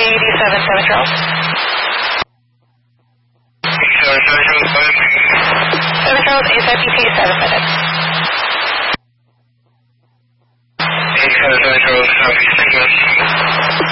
87 Charles. 7 Charles, ASIPT, 7 minutes. 87 Charles, copy, 6 minutes.